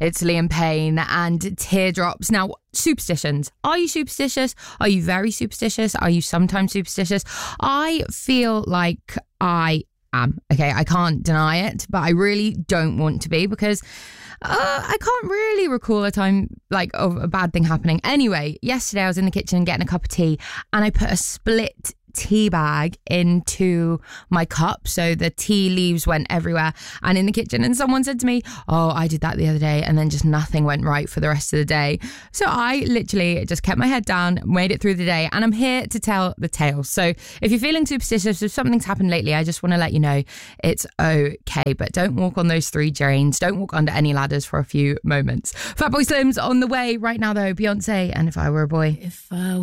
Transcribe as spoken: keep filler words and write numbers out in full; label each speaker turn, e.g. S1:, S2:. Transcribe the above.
S1: It's Liam Payne and Teardrops. Now, superstitions. Are you superstitious? Are you very superstitious? Are you sometimes superstitious? I feel like I am. Okay, I can't deny it, but I really don't want to be because uh, I can't really recall a time like of a bad thing happening. Anyway, yesterday I was in the kitchen getting a cup of tea and I put a split tea bag into my cup, so the tea leaves went everywhere and in the kitchen, and someone said to me, oh, I did that the other day and then just nothing went right for the rest of the day. So I literally just kept my head down, made it through the day, and I'm here to tell the tale. So if you're feeling superstitious, if something's happened lately, I just want to let you know it's okay, but don't walk on those three drains, don't walk under any ladders for a few moments. Fatboy Slim's on the way right now though, Beyonce and If I Were a Boy.
S2: If I